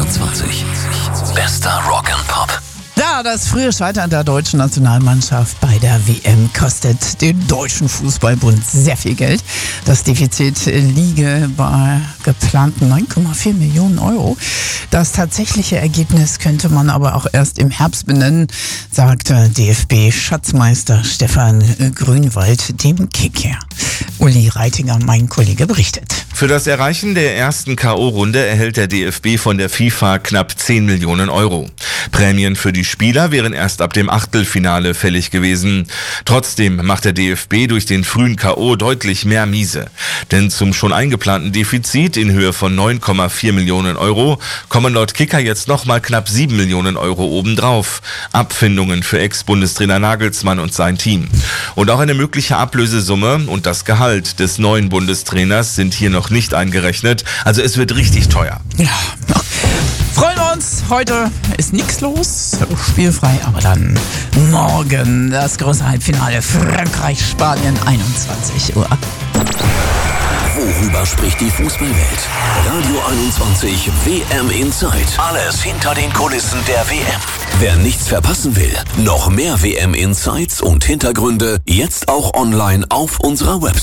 21. Bester Rock and Pop. Ja, das frühe Scheitern der deutschen Nationalmannschaft bei der WM kostet den Deutschen Fußballbund sehr viel Geld. Das Defizit liege bei geplanten 9,4 Millionen Euro. Das tatsächliche Ergebnis könnte man aber auch erst im Herbst benennen, sagte DFB-Schatzmeister Stefan Grünwald dem Kicker. Uli Reitinger, mein Kollege, berichtet. Für das Erreichen der ersten K.O.-Runde erhält der DFB von der FIFA knapp 10 Millionen Euro. Prämien für die Spieler wären erst ab dem Achtelfinale fällig gewesen. Trotzdem macht der DFB durch den frühen K.O. deutlich mehr miese. Denn zum schon eingeplanten Defizit in Höhe von 9,4 Millionen Euro kommen laut Kicker jetzt nochmal knapp 7 Millionen Euro obendrauf. Abfindungen für Ex-Bundestrainer Nagelsmann und sein Team. Und auch eine mögliche Ablösesumme und das Gehalt des neuen Bundestrainers sind hier noch nicht eingerechnet. Also es wird richtig teuer. Ja, freuen wir uns. Heute ist nichts los, spielfrei, aber dann morgen das große Halbfinale Frankreich-Spanien, 21 Uhr. Worüber spricht die Fußballwelt? Radio 21 WM Insight. Alles hinter den Kulissen der WM. Wer nichts verpassen will, noch mehr WM Insights und Hintergründe jetzt auch online auf unserer Website.